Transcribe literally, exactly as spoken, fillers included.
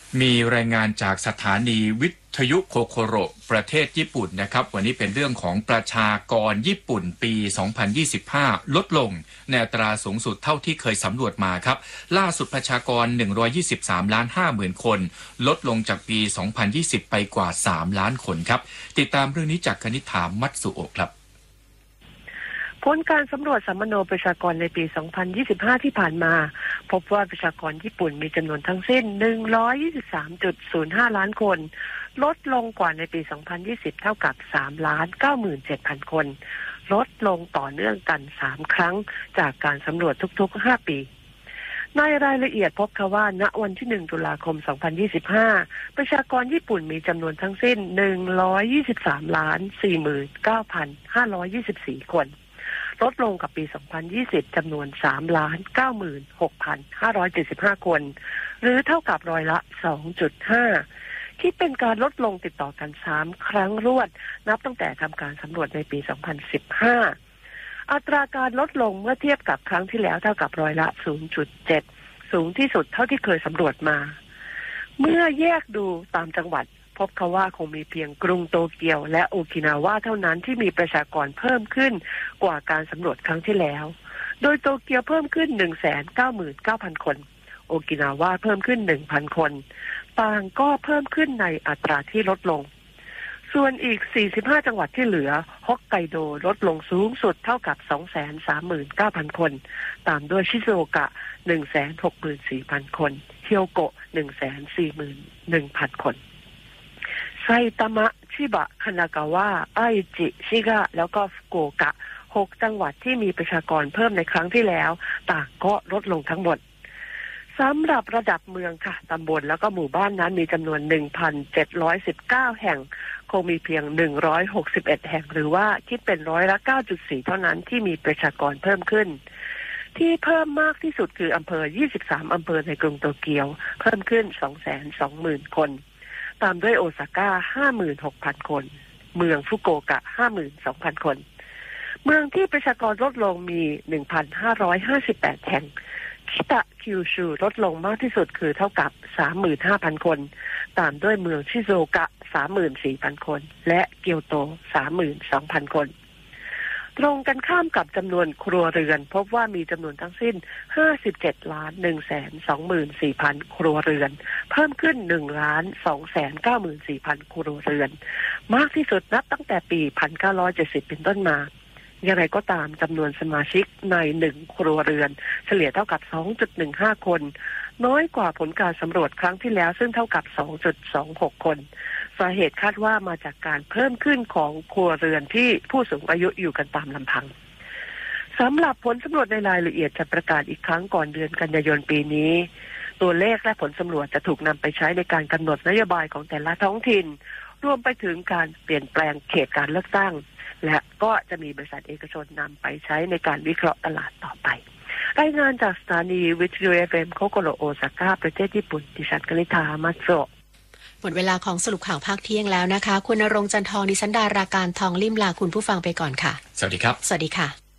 มีรายงานจากสถานีวิทยุโคโคโรประเทศญี่ปุ่นนะครับวันนี้เป็นเรื่องของประชากรญี่ปุ่นปี สองพันยี่สิบห้า ลดลงในอัตราสูงสุดเท่าที่เคยสำรวจมาครับล่าสุดประชากรหนึ่งร้อยยี่สิบสามล้านห้าหมื่นคนลดลงจากปี สองพันยี่สิบ ไปกว่าสามล้านคนครับติดตามเรื่องนี้จากคณิษฐามัตสุโอะครับผลการสำรวจสัมมโนประชากรในปี สองพันยี่สิบห้า ที่ผ่านมาพบว่าประชากรญี่ปุ่นมีจำนวนทั้งสิ้น หนึ่งร้อยยี่สิบสามจุดศูนย์ห้า ล้านคนลดลงกว่าในปี สองพันยี่สิบ เท่ากับ สามล้านเก้าหมื่นเจ็ดพัน คนลดลงต่อเนื่องกัน สาม ครั้งจากการสำรวจทุกๆ ห้า ปีในรายละเอียดพบว่าณวันที่ หนึ่ง ตุลาคม สองพันยี่สิบห้า ประชากรญี่ปุ่นมีจำนวนทั้งสิ้น หนึ่งร้อยยี่สิบสามล้านสี่หมื่นเก้าพันห้าร้อยยี่สิบสี่ คนลดลงกับปี สองพันยี่สิบ จำนวน สามล้านเก้าหมื่นหกพันห้าร้อยเจ็ดสิบห้า คนหรือเท่ากับร้อยละ สองจุดห้า คิดเป็นการลดลงติดต่อกัน สาม ครั้งรวดนับตั้งแต่ทำการสำรวจในปี สองพันสิบห้า อัตราการลดลงเมื่อเทียบกับครั้งที่แล้วเท่ากับร้อยละ ศูนย์จุดเจ็ด สูงที่สุดเท่าที่เคยสำรวจมาเมื่อแยกดูตามจังหวัดพบเขาว่าคงมีเพียงกรุงโตเกียวและโอกินาวาเท่านั้นที่มีประชากรเพิ่มขึ้นกว่าการสำรวจครั้งที่แล้วโดยโตเกียวเพิ่มขึ้น หนึ่งแสนเก้าหมื่นเก้าพัน คนโอกินาวาเพิ่มขึ้น หนึ่งพัน คนต่างก็เพิ่มขึ้นในอัตราที่ลดลงส่วนอีกสี่สิบห้าจังหวัดที่เหลือฮอกไกโดลดลงสูงสุดเท่ากับ สองแสนสามหมื่นเก้าพัน คนตามด้วยชิซูโอกะ หนึ่งแสนหกหมื่นสี่พัน คนเคียวโกะ หนึ่งแสนสี่หมื่นหนึ่งพัน คนไซตามะชิบะคานากาวะไอจิชิกะแล้วก็ฟุกุโอกะหกจังหวัดที่มีประชากรเพิ่มในครั้งที่แล้วต่างก็ลดลงทั้งหมดสำหรับระดับเมืองค่ะตำบลแล้วก็หมู่บ้านนั้นมีจำนวน หนึ่งพันเจ็ดร้อยสิบเก้า แห่งคงมีเพียงหนึ่งร้อยหกสิบเอ็ดแห่งหรือว่าคิดเป็นร้อยละ เก้าจุดสี่ เท่านั้นที่มีประชากรเพิ่มขึ้นที่เพิ่มมากที่สุดคืออำเภอยี่สิบสามอำเภอในกรุงโตเกียวเพิ่มขึ้น สองแสนสองหมื่น คนตามด้วยโอซาก้า ห้าหมื่นหกพัน คนเมืองฟุกุโอกะ ห้าหมื่นสองพัน คนเมืองที่ประชากรลดลงมี หนึ่งพันห้าร้อยห้าสิบแปด แห่งคิตะคิวชูลดลงมากที่สุดคือเท่ากับ สามหมื่นห้าพัน คนตามด้วยเมืองชิโซกะ สามหมื่นสี่พัน คนและเกียวโต สามหมื่นสองพัน คนตรงกันข้ามกับจำนวนครัวเรือนพบว่ามีจำนวนทั้งสิ้น ห้าสิบเจ็ดล้าน หนึ่งแสนสองหมื่นสี่พัน ครัวเรือนเพิ่มขึ้น หนึ่งล้าน สองแสนเก้าหมื่นสี่พัน ครัวเรือนมากที่สุดนับตั้งแต่ปี หนึ่งพันเก้าร้อยเจ็ดสิบ เป็นต้นมาอย่างไรก็ตามจำนวนสมาชิกในหนึ่งครัวเรือนเฉลี่ยเท่ากับ สองจุดหนึ่งห้า คนน้อยกว่าผลการสำรวจครั้งที่แล้วซึ่งเท่ากับ สองจุดสองหก คนสาเหตุคาดว่ามาจากการเพิ่มขึ้นของครัวเรือนที่ผู้สูงอายุอยู่กันตามลำพังสำหรับผลสำรวจในรายละเอียดจะประกาศอีกครั้งก่อนเดือนกันยายนปีนี้ตัวเลขและผลสำรวจจะถูกนำไปใช้ในการกำหนดนโยบายของแต่ละท้องถิ่นรวมไปถึงการเปลี่ยนแปลงเขตการเลือกตั้งและก็จะมีบริษัทเอกชนนำไปใช้ในการวิเคราะห์ตลาดต่อไปรายงานจากสถานีวิทยุ เอฟ เอ็ม โคโกโรโอซาก้าประเทศญี่ปุ่นดิฉันกนิษฐามัตโซหมดเวลาของสรุปข่าวภาคเที่ยงแล้วนะคะคุณณรงค์จันทองดิฉันดาราการทองลิ่มลาคุณผู้ฟังไปก่อนค่ะสวัสดีครับสวัสดีค่ะ